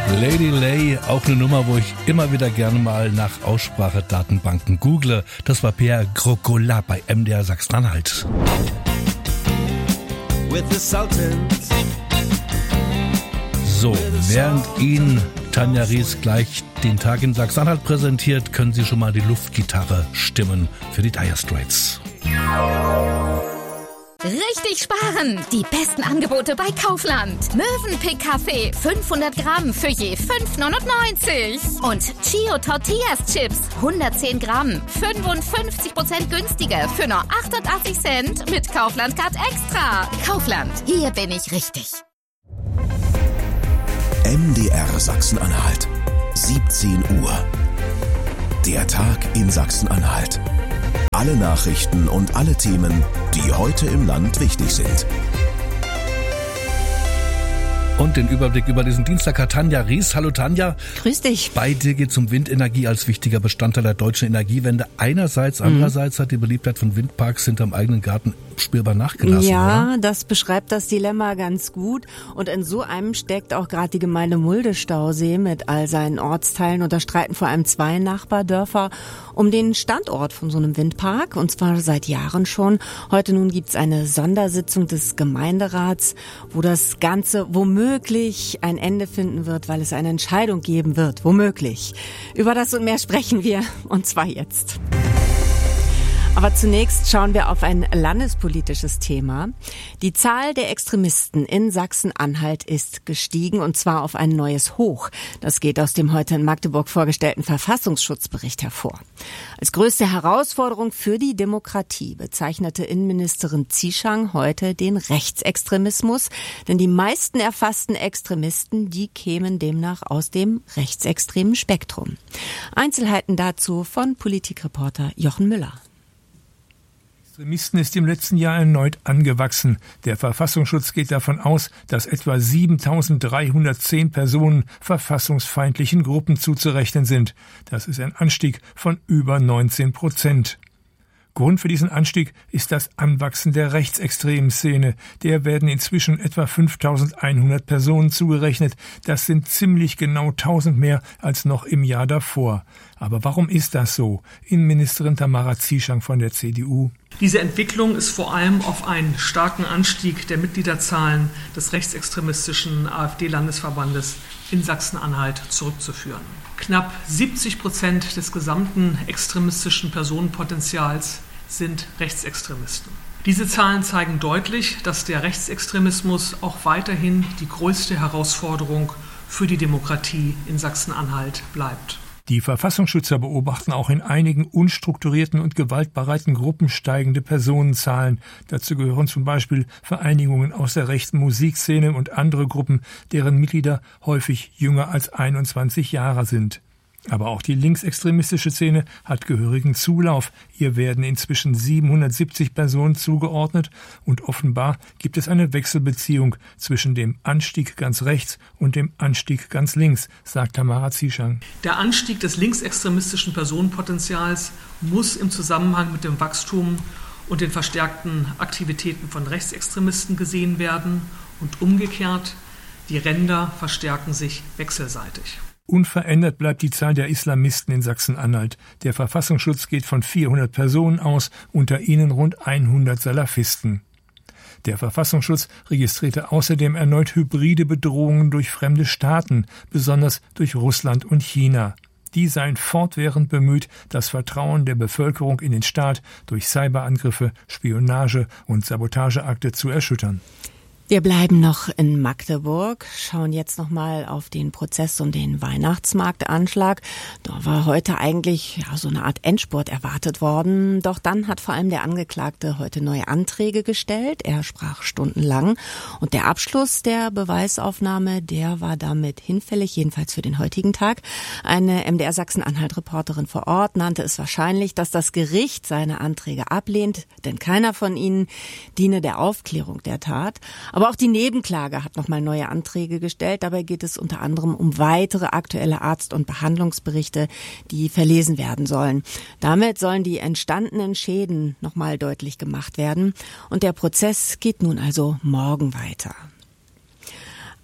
Lady Lay, auch eine Nummer, wo ich immer wieder gerne mal nach Aussprachedatenbanken google. Das war Pierre Grocola bei MDR Sachsen-Anhalt. So, während Ihnen Tanja Ries gleich den Tag in Sachsen-Anhalt präsentiert, können Sie schon mal die Luftgitarre stimmen für die Dire Straits. Richtig sparen! Die besten Angebote bei Kaufland. Mövenpick Kaffee 500 Gramm für je 5,99. Und Chio Tortillas Chips 110 Gramm 55% günstiger für nur 88 Cent mit Kaufland Card Extra. Kaufland, hier bin ich richtig. MDR Sachsen-Anhalt, 17 Uhr. Der Tag in Sachsen-Anhalt. Alle Nachrichten und alle Themen, die heute im Land wichtig sind. Und den Überblick über diesen Dienstag hat Tanja Ries. Hallo Tanja. Grüß dich. Bei dir geht es um Windenergie als wichtiger Bestandteil der deutschen Energiewende. Andererseits hat die Beliebtheit von Windparks hinterm eigenen Garten spürbar nachgelassen. Ja, oder? Das beschreibt das Dilemma ganz gut. Und in so einem steckt auch gerade die Gemeinde Mulde-Stausee mit all seinen Ortsteilen. Und da streiten vor allem 2 Nachbardörfer um den Standort von so einem Windpark. Und zwar seit Jahren schon. Heute nun gibt's eine Sondersitzung des Gemeinderats, wo das Ganze womöglich ein Ende finden wird, weil es eine Entscheidung geben wird. Womöglich. Über das und mehr sprechen wir. Und zwar jetzt. Aber zunächst schauen wir auf ein landespolitisches Thema. Die Zahl der Extremisten in Sachsen-Anhalt ist gestiegen, und zwar auf ein neues Hoch. Das geht aus dem heute in Magdeburg vorgestellten Verfassungsschutzbericht hervor. Als größte Herausforderung für die Demokratie bezeichnete Innenministerin Zieschang heute den Rechtsextremismus. Denn die meisten erfassten Extremisten, die kämen demnach aus dem rechtsextremen Spektrum. Einzelheiten dazu von Politikreporter Jochen Müller. Extremisten ist im letzten Jahr erneut angewachsen. Der Verfassungsschutz geht davon aus, dass etwa 7.310 Personen verfassungsfeindlichen Gruppen zuzurechnen sind. Das ist ein Anstieg von über 19%. Grund für diesen Anstieg ist das Anwachsen der rechtsextremen Szene. Der werden inzwischen etwa 5.100 Personen zugerechnet. Das sind ziemlich genau 1.000 mehr als noch im Jahr davor. Aber warum ist das so? Innenministerin Tamara Zieschang von der CDU. Diese Entwicklung ist vor allem auf einen starken Anstieg der Mitgliederzahlen des rechtsextremistischen AfD-Landesverbandes in Sachsen-Anhalt zurückzuführen. Knapp 70% des gesamten extremistischen Personenpotenzials sind Rechtsextremisten. Diese Zahlen zeigen deutlich, dass der Rechtsextremismus auch weiterhin die größte Herausforderung für die Demokratie in Sachsen-Anhalt bleibt. Die Verfassungsschützer beobachten auch in einigen unstrukturierten und gewaltbereiten Gruppen steigende Personenzahlen. Dazu gehören zum Beispiel Vereinigungen aus der rechten Musikszene und andere Gruppen, deren Mitglieder häufig jünger als 21 Jahre sind. Aber auch die linksextremistische Szene hat gehörigen Zulauf. Ihr werden inzwischen 770 Personen zugeordnet und offenbar gibt es eine Wechselbeziehung zwischen dem Anstieg ganz rechts und dem Anstieg ganz links, sagt Tamara Zieschang. Der Anstieg des linksextremistischen Personenpotenzials muss im Zusammenhang mit dem Wachstum und den verstärkten Aktivitäten von Rechtsextremisten gesehen werden und umgekehrt, die Ränder verstärken sich wechselseitig. Unverändert bleibt die Zahl der Islamisten in Sachsen-Anhalt. Der Verfassungsschutz geht von 400 Personen aus, unter ihnen rund 100 Salafisten. Der Verfassungsschutz registrierte außerdem erneut hybride Bedrohungen durch fremde Staaten, besonders durch Russland und China. Die seien fortwährend bemüht, das Vertrauen der Bevölkerung in den Staat durch Cyberangriffe, Spionage und Sabotageakte zu erschüttern. Wir bleiben noch in Magdeburg, schauen jetzt nochmal auf den Prozess um den Weihnachtsmarktanschlag. Da war heute eigentlich so eine Art Endspurt erwartet worden. Doch dann hat vor allem der Angeklagte heute neue Anträge gestellt. Er sprach stundenlang. Und der Abschluss der Beweisaufnahme, der war damit hinfällig, jedenfalls für den heutigen Tag. Eine MDR Sachsen-Anhalt-Reporterin vor Ort nannte es wahrscheinlich, dass das Gericht seine Anträge ablehnt, denn keiner von ihnen diene der Aufklärung der Tat. Aber auch die Nebenklage hat nochmal neue Anträge gestellt. Dabei geht es unter anderem um weitere aktuelle Arzt- und Behandlungsberichte, die verlesen werden sollen. Damit sollen die entstandenen Schäden nochmal deutlich gemacht werden. Und der Prozess geht nun also morgen weiter.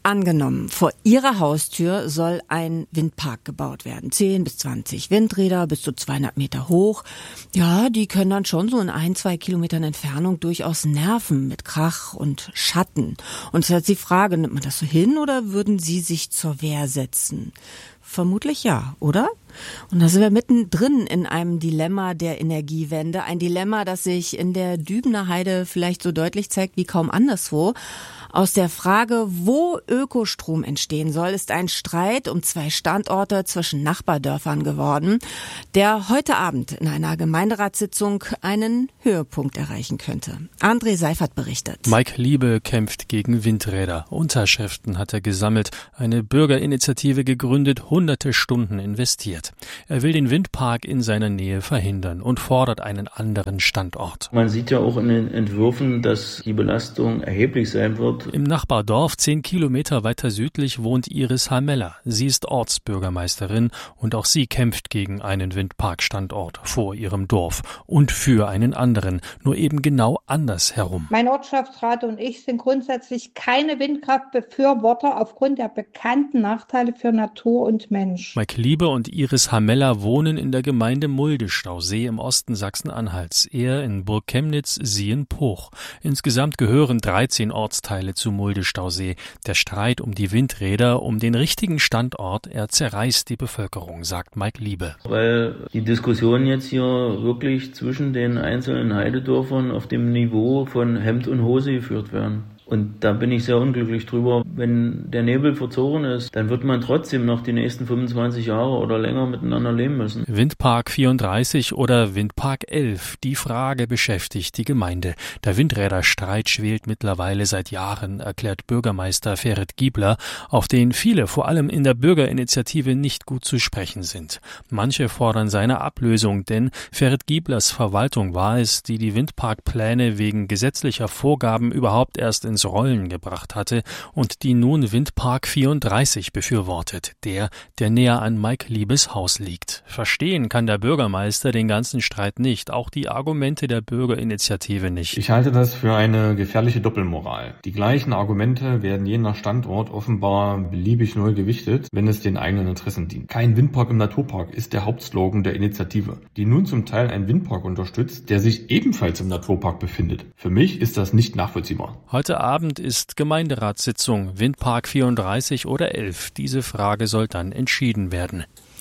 Angenommen, vor Ihrer Haustür soll ein Windpark gebaut werden. 10 bis 20 Windräder, bis zu 200 Meter hoch. Ja, die können dann schon so in 1-2 Kilometern Entfernung durchaus nerven mit Krach und Schatten. Und es ist jetzt die Frage, nimmt man das so hin oder würden Sie sich zur Wehr setzen? Vermutlich ja, oder? Und da sind wir mittendrin in einem Dilemma der Energiewende. Ein Dilemma, das sich in der Dübener Heide vielleicht so deutlich zeigt wie kaum anderswo. Aus der Frage, wo Ökostrom entstehen soll, ist ein Streit um 2 Standorte zwischen Nachbardörfern geworden, der heute Abend in einer Gemeinderatssitzung einen Höhepunkt erreichen könnte. André Seifert berichtet. Mike Liebe kämpft gegen Windräder. Unterschriften hat er gesammelt, eine Bürgerinitiative gegründet, hunderte Stunden investiert. Er will den Windpark in seiner Nähe verhindern und fordert einen anderen Standort. Man sieht ja auch in den Entwürfen, dass die Belastung erheblich sein wird. Im Nachbardorf 10 Kilometer weiter südlich wohnt Iris Hameller. Sie ist Ortsbürgermeisterin und auch sie kämpft gegen einen Windparkstandort vor ihrem Dorf und für einen anderen, nur eben genau anders herum. Mein Ortschaftsrat und ich sind grundsätzlich keine Windkraftbefürworter aufgrund der bekannten Nachteile für Natur und Mensch. Mike Liebe und Iris Hameller wohnen in der Gemeinde Mulde-Stausee im Osten Sachsen-Anhalts. Er in Burg Chemnitz, sie in Poch. Insgesamt gehören 13 Ortsteile zu Mulde-Stausee. Der Streit um die Windräder, um den richtigen Standort, er zerreißt die Bevölkerung, sagt Mike Liebe. Weil die Diskussionen jetzt hier wirklich zwischen den einzelnen Heidedörfern auf dem Niveau von Hemd und Hose geführt werden. Und da bin ich sehr unglücklich drüber. Wenn der Nebel verzogen ist, dann wird man trotzdem noch die nächsten 25 Jahre oder länger miteinander leben müssen. Windpark 34 oder Windpark 11, die Frage beschäftigt die Gemeinde. Der Windräderstreit schwelt mittlerweile seit Jahren, erklärt Bürgermeister Ferit Giebler, auf den viele, vor allem in der Bürgerinitiative, nicht gut zu sprechen sind. Manche fordern seine Ablösung, denn Ferit Gieblers Verwaltung war es, die die Windparkpläne wegen gesetzlicher Vorgaben überhaupt erst ins Rollen gebracht hatte und die nun Windpark 34 befürwortet, der näher an Mike Liebes Haus liegt. Verstehen kann der Bürgermeister den ganzen Streit nicht, auch die Argumente der Bürgerinitiative nicht. Ich halte das für eine gefährliche Doppelmoral. Die gleichen Argumente werden je nach Standort offenbar beliebig neu gewichtet, wenn es den eigenen Interessen dient. Kein Windpark im Naturpark ist der Hauptslogan der Initiative, die nun zum Teil einen Windpark unterstützt, der sich ebenfalls im Naturpark befindet. Für mich ist das nicht nachvollziehbar. Heute Abend ist Gemeinderatssitzung, Windpark 34 oder 11. Diese Frage soll dann entschieden werden.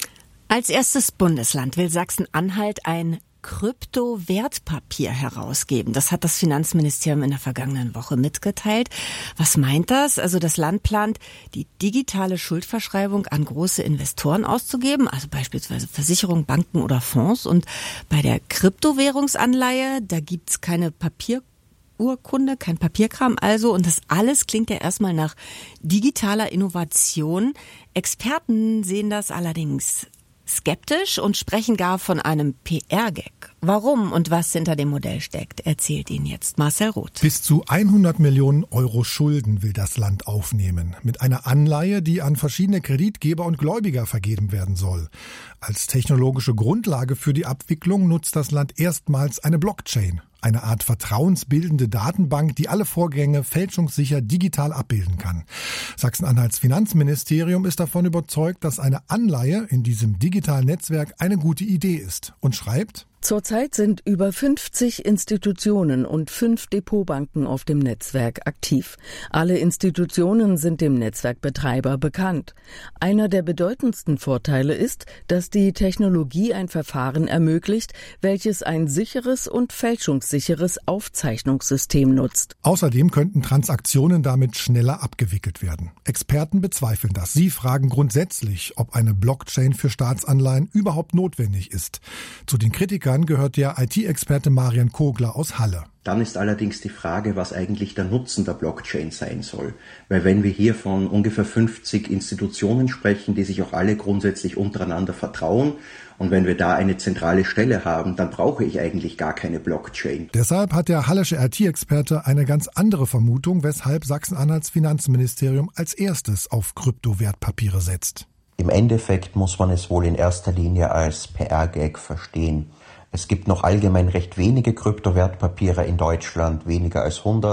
Als erstes Bundesland will Sachsen-Anhalt ein Kryptowertpapier herausgeben. Das hat das Finanzministerium in der vergangenen Woche mitgeteilt. Was meint das? Also das Land plant, die digitale Schuldverschreibung an große Investoren auszugeben, also beispielsweise Versicherungen, Banken oder Fonds. Und bei der Kryptowährungsanleihe, da gibt's keine Papierurkunde, kein Papierkram also. Und das alles klingt ja erstmal nach digitaler Innovation. Experten sehen das allerdings skeptisch und sprechen gar von einem PR-Gag. Warum und was hinter dem Modell steckt, erzählt Ihnen jetzt Marcel Roth. Bis zu 100 Millionen Euro Schulden will das Land aufnehmen. Mit einer Anleihe, die an verschiedene Kreditgeber und Gläubiger vergeben werden soll. Als technologische Grundlage für die Abwicklung nutzt das Land erstmals eine Blockchain. Eine Art vertrauensbildende Datenbank, die alle Vorgänge fälschungssicher digital abbilden kann. Sachsen-Anhalts Finanzministerium ist davon überzeugt, dass eine Anleihe in diesem digitalen Netzwerk eine gute Idee ist und schreibt: Zurzeit sind über 50 Institutionen und 5 Depotbanken auf dem Netzwerk aktiv. Alle Institutionen sind dem Netzwerkbetreiber bekannt. Einer der bedeutendsten Vorteile ist, dass die Technologie ein Verfahren ermöglicht, welches ein sicheres und fälschungssicheres Aufzeichnungssystem nutzt. Außerdem könnten Transaktionen damit schneller abgewickelt werden. Experten bezweifeln das. Sie fragen grundsätzlich, ob eine Blockchain für Staatsanleihen überhaupt notwendig ist. Zu den Kritikern gehört der IT-Experte Marian Kogler aus Halle. Dann ist allerdings die Frage, was eigentlich der Nutzen der Blockchain sein soll. Weil wenn wir hier von ungefähr 50 Institutionen sprechen, die sich auch alle grundsätzlich untereinander vertrauen, und wenn wir da eine zentrale Stelle haben, dann brauche ich eigentlich gar keine Blockchain. Deshalb hat der hallische IT-Experte eine ganz andere Vermutung, weshalb Sachsen-Anhalts Finanzministerium als erstes auf Kryptowertpapiere setzt. Im Endeffekt muss man es wohl in erster Linie als PR-Gag verstehen. Es gibt noch allgemein recht wenige Kryptowertpapiere in Deutschland, weniger als 100.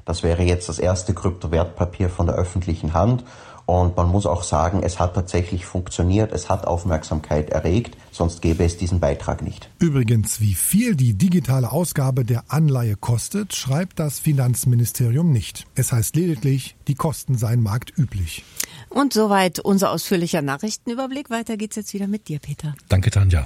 Das wäre jetzt das erste Kryptowertpapier von der öffentlichen Hand. Und man muss auch sagen, es hat tatsächlich funktioniert, es hat Aufmerksamkeit erregt, sonst gäbe es diesen Beitrag nicht. Übrigens, wie viel die digitale Ausgabe der Anleihe kostet, schreibt das Finanzministerium nicht. Es heißt lediglich, die Kosten seien marktüblich. Und soweit unser ausführlicher Nachrichtenüberblick. Weiter geht's jetzt wieder mit dir, Peter. Danke, Tanja.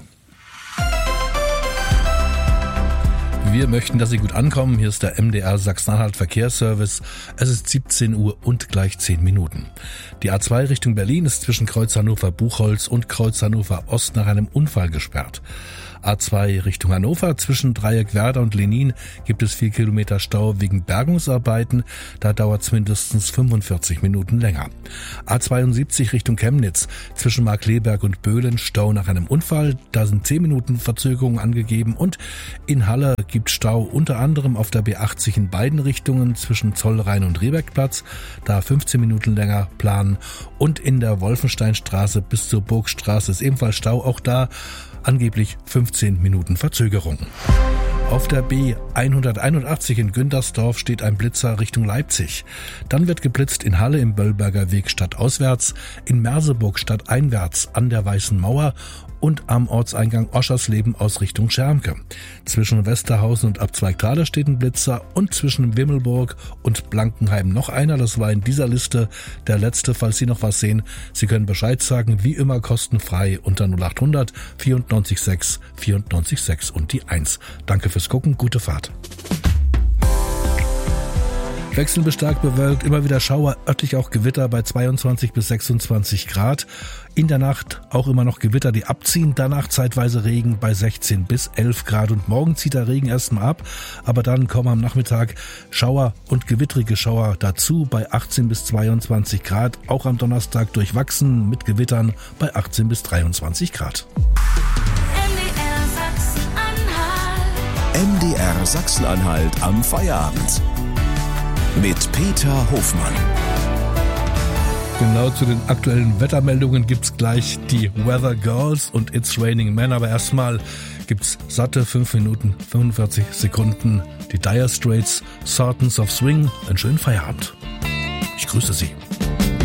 Wir möchten, dass Sie gut ankommen. Hier ist der MDR Sachsen-Anhalt Verkehrsservice. Es ist 17 Uhr und gleich 10 Minuten. Die A2 Richtung Berlin ist zwischen Kreuz Hannover-Buchholz und Kreuz Hannover-Ost nach einem Unfall gesperrt. A2 Richtung Hannover zwischen Dreieck Werder und Lenin gibt es 4 Kilometer Stau wegen Bergungsarbeiten. Da dauert es mindestens 45 Minuten länger. A72 Richtung Chemnitz zwischen Markleberg und Böhlen Stau nach einem Unfall. Da sind 10 Minuten Verzögerung angegeben. Und in Halle gibt Stau unter anderem auf der B80 in beiden Richtungen zwischen Zollrhein und Rehbeckplatz. Da 15 Minuten länger planen. Und in der Wolfensteinstraße bis zur Burgstraße ist ebenfalls Stau. Auch da angeblich 15 Minuten Verzögerung. Auf der B181 in Güntersdorf steht ein Blitzer Richtung Leipzig. Dann wird geblitzt in Halle im Böllberger Weg stadtauswärts, in Merseburg stadteinwärts an der Weißen Mauer und am Ortseingang Oschersleben aus Richtung Schermke. Zwischen Westerhausen und Abzweigthaler steht ein Blitzer und zwischen Wimmelburg und Blankenheim noch einer. Das war in dieser Liste der letzte, falls Sie noch was sehen. Sie können Bescheid sagen, wie immer kostenfrei unter 0800 94 6 94 6 und die 1. Danke fürs Gucken, gute Fahrt. Wechselnd bis stark bewölkt, immer wieder Schauer, örtlich auch Gewitter bei 22 bis 26 Grad. In der Nacht auch immer noch Gewitter, die abziehen, danach zeitweise Regen bei 16 bis 11 Grad. Und morgen zieht der Regen erstmal ab, aber dann kommen am Nachmittag Schauer und gewittrige Schauer dazu bei 18 bis 22 Grad. Auch am Donnerstag durchwachsen mit Gewittern bei 18 bis 23 Grad. MDR Sachsen-Anhalt am Feierabend. Mit Peter Hofmann. Genau, zu den aktuellen Wettermeldungen gibt's gleich die Weather Girls und It's Raining Men. Aber erstmal gibt's satte 5 Minuten 45 Sekunden. Die Dire Straits, Sultans of Swing. Einen schönen Feierabend. Ich grüße Sie.